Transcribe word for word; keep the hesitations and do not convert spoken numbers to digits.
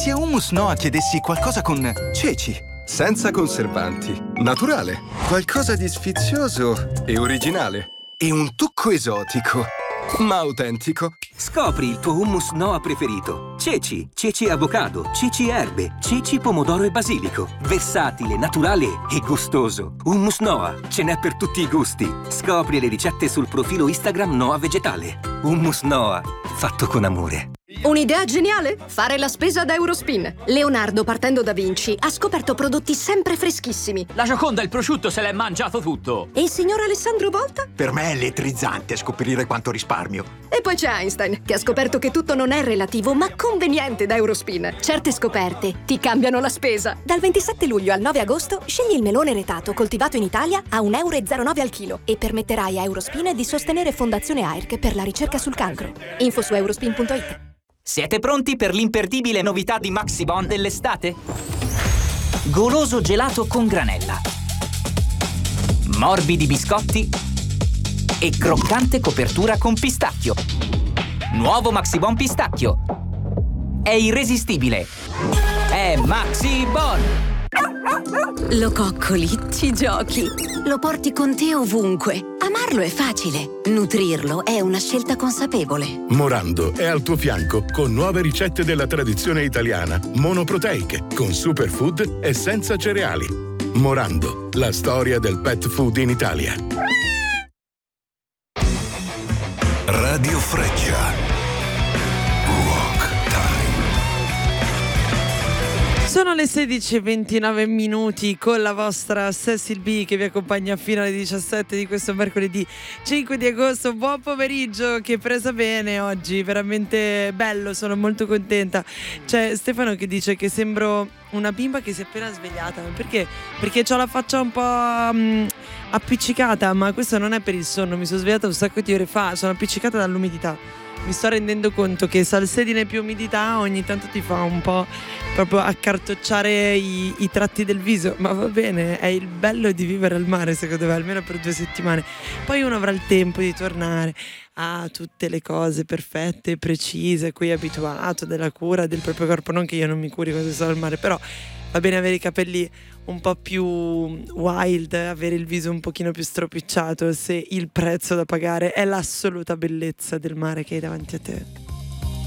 se a Hummus Noa chiedessi qualcosa con ceci, senza conservanti, naturale, qualcosa di sfizioso e originale, e un tocco esotico, ma autentico. Scopri il tuo hummus Noa preferito. Ceci, ceci avocado, ceci erbe, ceci pomodoro e basilico. Versatile, naturale e gustoso. Hummus Noa, ce n'è per tutti i gusti. Scopri le ricette sul profilo Instagram Noa Vegetale. Hummus Noa, fatto con amore. Un'idea geniale? Fare la spesa da Eurospin. Leonardo, partendo da Vinci, ha scoperto prodotti sempre freschissimi. La Gioconda il prosciutto se l'è mangiato tutto. E il signor Alessandro Volta? Per me è elettrizzante scoprire quanto risparmio. E poi c'è Einstein, che ha scoperto che tutto non è relativo, ma conveniente da Eurospin. Certe scoperte ti cambiano la spesa. Dal ventisette luglio al nove agosto, scegli il melone retato coltivato in Italia a un euro e zero nove al chilo e permetterai a Eurospin di sostenere Fondazione A I R C per la ricerca sul cancro. Info su eurospin punto it. Siete pronti per l'imperdibile novità di Maxibon dell'estate? Goloso gelato con granella, morbidi biscotti e croccante copertura con pistacchio. Nuovo Maxibon pistacchio. È irresistibile. È Maxibon! Lo coccoli, ci giochi, lo porti con te ovunque. Amarlo è facile, nutrirlo è una scelta consapevole. Morando è al tuo fianco con nuove ricette della tradizione italiana, monoproteiche, con superfood e senza cereali. Morando, la storia del pet food in Italia. Radio Freccia. Sono le sedici e ventinove minuti con la vostra Cecil B che vi accompagna fino alle diciassette di questo mercoledì cinque di agosto. Buon pomeriggio, che presa bene oggi, veramente bello, sono molto contenta. C'è Stefano che dice che sembro una bimba che si è appena svegliata. Perché? Perché ho la faccia un po' um, appiccicata, ma questo non è per il sonno, mi sono svegliata un sacco di ore fa, sono appiccicata dall'umidità. Mi sto rendendo conto che salsedine più umidità ogni tanto ti fa un po' proprio accartocciare i, i tratti del viso, ma va bene, è il bello di vivere al mare, secondo me, almeno per due settimane. Poi uno avrà il tempo di tornare a tutte le cose perfette, precise, cui è abituato, della cura del proprio corpo. Non che io non mi curi quando sto al mare, però va bene avere i capelli un po' più wild, avere il viso un pochino più stropicciato, se il prezzo da pagare è l'assoluta bellezza del mare che hai davanti a te.